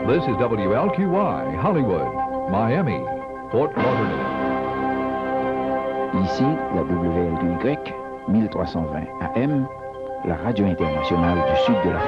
This is WLQY, Hollywood, Miami, Fort Lauderdale. Ici, la WLY, 1320 AM, la radio internationale du sud de l'Afrique.